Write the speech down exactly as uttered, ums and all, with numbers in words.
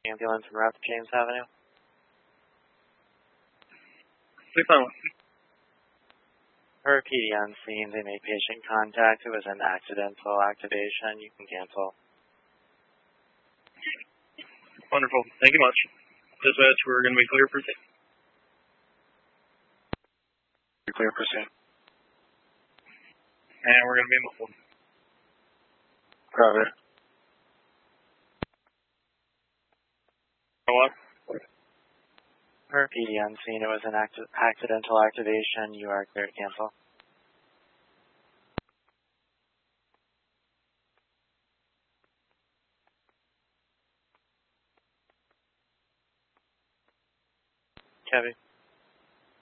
Ambulance en route to James Avenue. six nine one. Per P D on scene, they made patient contact. It was an accidental activation. You can cancel. Wonderful. Thank you much. Dispatch, we're going to be clear for proceed. Clear proceed. And we're going to be mobile. Copy. Go up. Per P D on scene, it was an acti accidental activation. You are clear to cancel. Kevin.